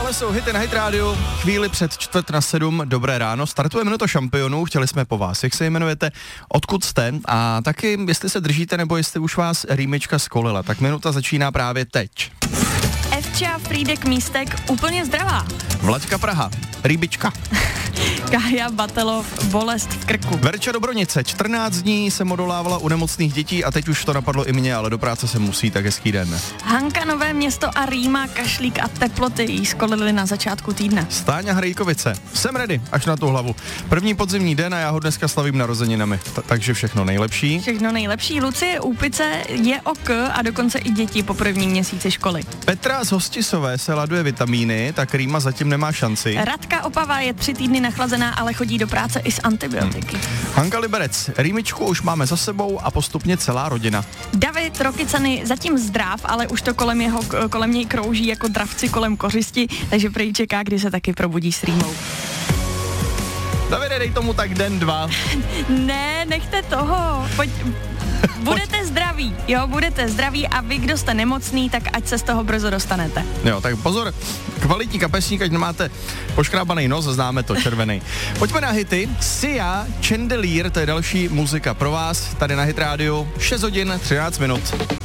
Tohle jsou hity na Hit Radio, chvíli před 6:45, dobré ráno, startuje Minuta šampionů, chtěli jsme po vás, jak se jmenujete, odkud jste a taky, jestli se držíte nebo jestli už vás rýmička skolila, tak minuta začíná právě teď. Evča Frýdek Místek, úplně zdravá. Vlaďka Praha, rýbička. Kája Batelov, bolest v krku. Verča Dobronice, 14 dní jsem odolávala u nemocných dětí a teď už to napadlo i mě, ale do práce se musí, tak hezký den. Hanka Nové Město a Rýma, kašlík a teploty jí skolily na začátku týdne. Stáňa Hrejkovice, jsem ready, až na tu hlavu. První podzimní den a já ho dneska slavím narozeninami, takže všechno nejlepší. Všechno nejlepší. Lucie Úpice je ok a dokonce i děti po prvním měsíci školy. Petra z Hostisové se laduje vitamíny, tak Rýma zatím nemá šanci. Radka Opava je 3 týdny nachlazená, ale chodí do práce i s antibiotiky. Hanka Liberec, rýmičku už máme za sebou a postupně celá rodina. David Rokycany zatím zdrav, ale už to kolem něj krouží jako dravci kolem kořisti, takže prý čeká, kdy se taky probudí s Rýmou. Davide, dej tomu tak den, 2. Ne, nechte toho. Budete zdraví, jo, budete zdraví a vy, kdo jste nemocný, tak ať se z toho brzo dostanete. Jo, tak pozor, kvalitní kapesník, ať nemáte poškrábaný nos, známe to, červený. Pojďme na hity. Sia, Chandelier, to je další muzika pro vás, tady na Hit Radio, 6 hodin, 13 minut.